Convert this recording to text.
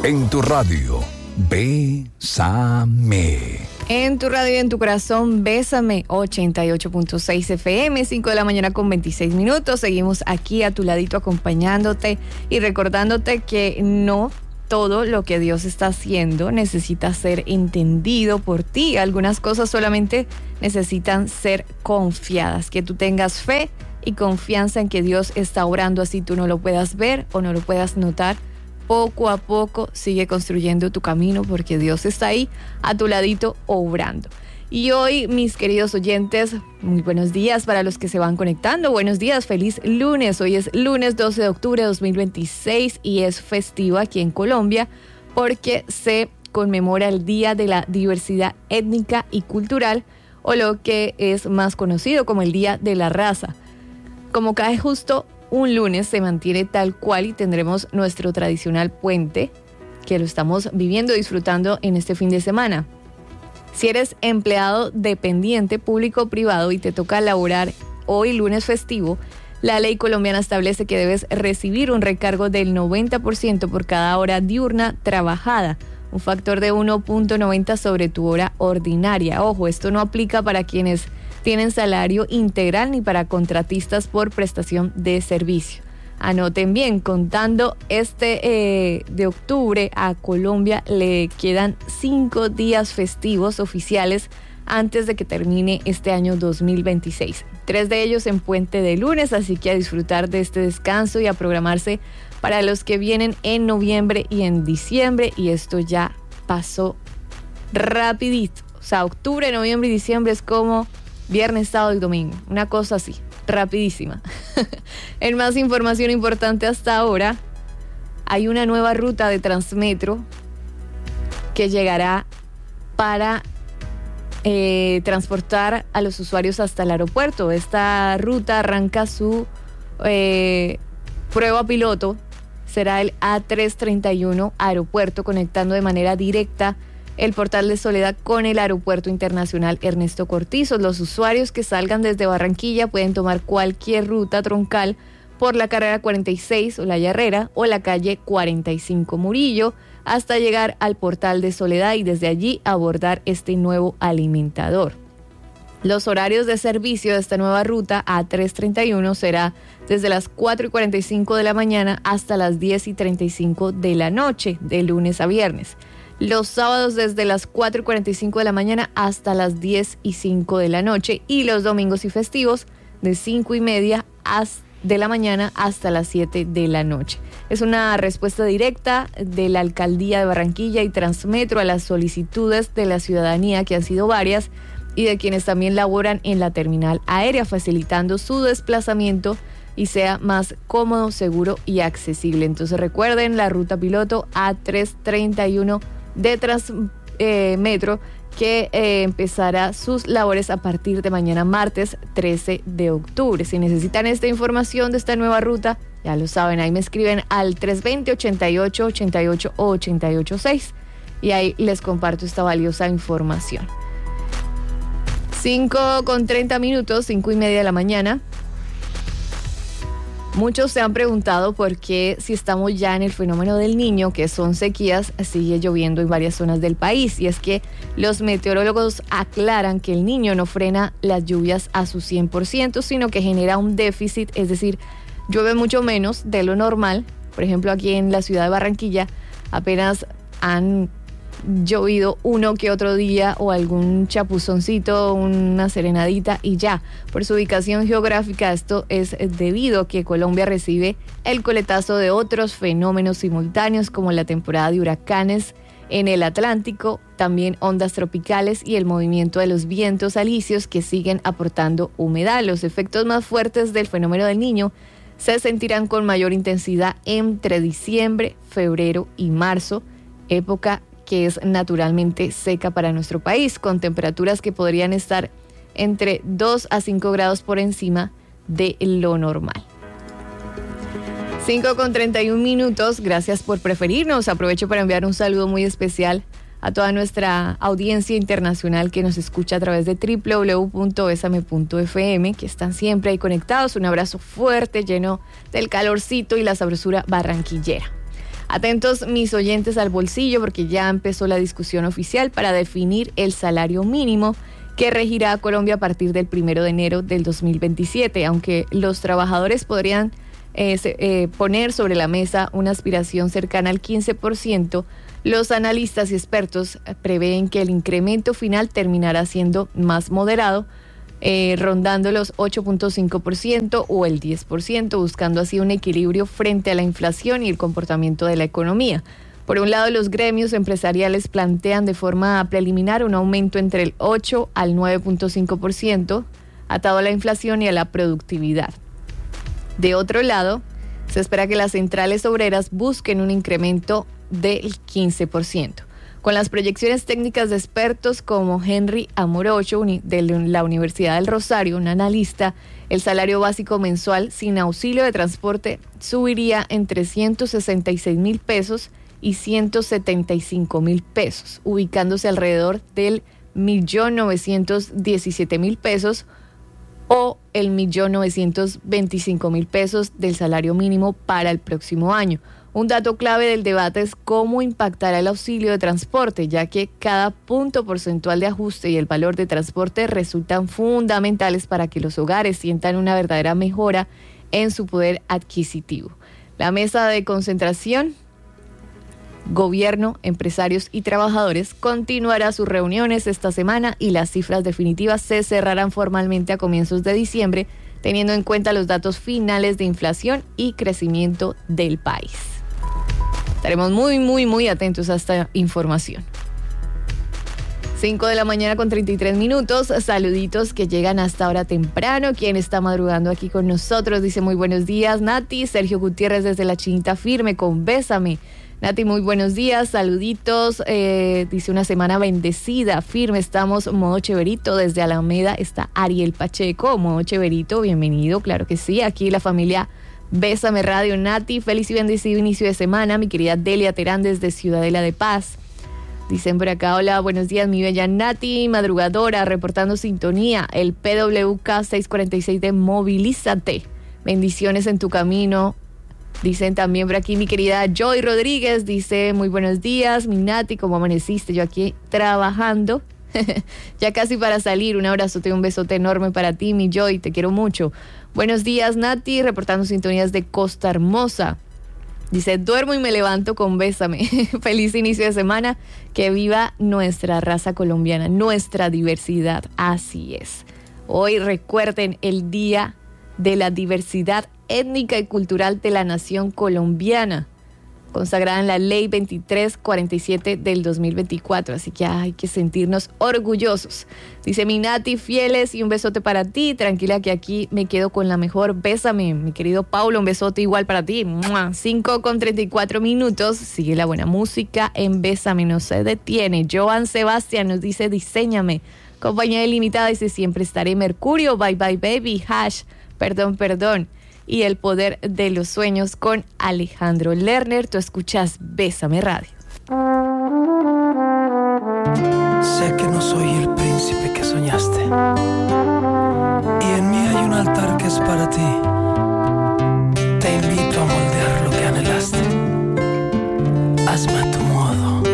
En tu radio, Bésame. En tu radio y en tu corazón, Bésame, 88.6 FM, 5 de la mañana con 26 minutos. Seguimos aquí a tu ladito acompañándote y recordándote que no todo lo que Dios está haciendo necesita ser entendido por ti. Algunas cosas solamente necesitan ser confiadas. Que tú tengas fe y confianza en que Dios está obrando, así tú no lo puedas ver o no lo puedas notar. Poco a poco sigue construyendo tu camino porque Dios está ahí a tu ladito obrando. Y hoy, mis queridos oyentes, muy buenos días para los que se van conectando. Buenos días, feliz lunes. Hoy es lunes 12 de octubre de 2026 y es festivo aquí en Colombia porque se conmemora el Día de la Diversidad Étnica y Cultural, o lo que es más conocido como el Día de la Raza. Como cae justo un lunes, se mantiene tal cual y tendremos nuestro tradicional puente que lo estamos viviendo, disfrutando en este fin de semana. Si eres empleado dependiente, público o privado y te toca laborar hoy lunes festivo, la ley colombiana establece que debes recibir un recargo del 90% por cada hora diurna trabajada, un factor de 1.90 sobre tu hora ordinaria. Ojo, esto no aplica para quienes tienen salario integral ni para contratistas por prestación de servicio. Anoten bien, contando de octubre a Colombia le quedan 5 días festivos oficiales antes de que termine este año 2026. 3 de ellos en puente de lunes, así que a disfrutar de este descanso y a programarse para los que vienen en noviembre y en diciembre. Y esto ya pasó rapidito. O sea, octubre, noviembre y diciembre es como viernes, sábado y domingo. Una cosa así, rapidísima. En más información importante hasta ahora, hay una nueva ruta de Transmetro que llegará para transportar a los usuarios hasta el aeropuerto. Esta ruta arranca su prueba piloto. Será el A331 Aeropuerto, conectando de manera directa el Portal de Soledad con el Aeropuerto Internacional Ernesto Cortizo. Los usuarios que salgan desde Barranquilla pueden tomar cualquier ruta troncal por la carrera 46 o la Yarrera o la calle 45 Murillo hasta llegar al Portal de Soledad y desde allí abordar este nuevo alimentador. Los horarios de servicio de esta nueva ruta A331 será desde las 4:45 de la mañana hasta las 10:35 de la noche, de lunes a viernes. Los sábados desde las 4:45 de la mañana hasta las 10:05 de la noche y los domingos y festivos de 5:30 de la mañana hasta las 7 de la noche. Es una respuesta directa de la Alcaldía de Barranquilla y Transmetro a las solicitudes de la ciudadanía, que han sido varias, y de quienes también laboran en la terminal aérea, facilitando su desplazamiento y sea más cómodo, seguro y accesible. Entonces recuerden, la ruta piloto A331 de Transmetro que empezará sus labores a partir de mañana martes 13 de octubre. Si necesitan esta información de esta nueva ruta, ya lo saben, ahí me escriben al 320-88-88 o 886 y ahí les comparto esta valiosa información. 5:30, 5:30 de la mañana. Muchos se han preguntado por qué, si estamos ya en el fenómeno del Niño, que son sequías, sigue lloviendo en varias zonas del país. Y es que los meteorólogos aclaran que el Niño no frena las lluvias a su 100%, sino que genera un déficit, es decir, llueve mucho menos de lo normal. Por ejemplo, aquí en la ciudad de Barranquilla apenas han llovido uno que otro día o algún chapuzoncito, una serenadita y ya. Por su ubicación geográfica, esto es debido a que Colombia recibe el coletazo de otros fenómenos simultáneos como la temporada de huracanes en el Atlántico, también ondas tropicales y el movimiento de los vientos alisios que siguen aportando humedad. Los efectos más fuertes del fenómeno del Niño se sentirán con mayor intensidad entre diciembre, febrero y marzo, época que es naturalmente seca para nuestro país, con temperaturas que podrían estar entre 2 a 5 grados por encima de lo normal. 5:31, gracias por preferirnos. Aprovecho para enviar un saludo muy especial a toda nuestra audiencia internacional que nos escucha a través de www.besame.fm, que están siempre ahí conectados. Un abrazo fuerte, lleno del calorcito y la sabrosura barranquillera. Atentos mis oyentes al bolsillo porque ya empezó la discusión oficial para definir el salario mínimo que regirá a Colombia a partir del 1 de enero del 2027, aunque los trabajadores podrían poner sobre la mesa una aspiración cercana al 15%, los analistas y expertos prevén que el incremento final terminará siendo más moderado, rondando los 8.5% o el 10%, buscando así un equilibrio frente a la inflación y el comportamiento de la economía. Por un lado, los gremios empresariales plantean de forma preliminar un aumento entre el 8 al 9.5%, atado a la inflación y a la productividad. De otro lado, se espera que las centrales obreras busquen un incremento del 15%. Con las proyecciones técnicas de expertos como Henry Amorocho de la Universidad del Rosario, un analista, el salario básico mensual sin auxilio de transporte subiría entre 166,000 pesos y 175,000 pesos, ubicándose alrededor del 1.917.000 pesos o el 1.925.000 pesos del salario mínimo para el próximo año. Un dato clave del debate es cómo impactará el auxilio de transporte, ya que cada punto porcentual de ajuste y el valor de transporte resultan fundamentales para que los hogares sientan una verdadera mejora en su poder adquisitivo. La mesa de concentración, gobierno, empresarios y trabajadores continuará sus reuniones esta semana y las cifras definitivas se cerrarán formalmente a comienzos de diciembre, teniendo en cuenta los datos finales de inflación y crecimiento del país. Estaremos muy atentos a esta información. 5 de la mañana con 33 minutos. Saluditos que llegan hasta ahora temprano. ¿Quién está madrugando aquí con nosotros? Dice muy buenos días, Nati. Sergio Gutiérrez desde La Chinita Firme con Bésame. Nati, muy buenos días, saluditos. Dice una semana bendecida, firme. Estamos modo cheverito. Desde Alameda está Ariel Pacheco. Modo cheverito, bienvenido. Claro que sí. Aquí la familia Bésame Radio. Nati, feliz y bendecido inicio de semana. Mi querida Delia Terán desde Ciudadela de Paz. Dicen por acá, hola, buenos días, mi bella Nati, madrugadora, reportando sintonía, el PWK 646 de Movilízate. Bendiciones en tu camino. Dicen también por aquí mi querida Joy Rodríguez, dice, muy buenos días, mi Nati, ¿cómo amaneciste? Yo aquí trabajando, ya casi para salir, un abrazote y un besote enorme para ti, mi Joy, te quiero mucho. Buenos días, Nati, reportando sintonías de Costa Hermosa. Dice, duermo y me levanto con Bésame. Feliz inicio de semana. Que viva nuestra raza colombiana, nuestra diversidad. Así es. Hoy recuerden el Día de la Diversidad Étnica y Cultural de la Nación Colombiana, consagrada en la Ley 2347 del 2024. Así que hay que sentirnos orgullosos. Dice mi Nati, fieles y un besote para ti. Tranquila que aquí me quedo con la mejor. Bésame, mi querido Paulo, un besote igual para ti. 5 con 34 minutos. Sigue la buena música en Bésame, no se detiene. Joan Sebastián nos dice, diséñame. Compañía ilimitada dice, siempre estaré. Mercurio, bye bye baby. Hash, perdón. Y el poder de los sueños con Alejandro Lerner. Tú escuchas Bésame Radio. Sé que no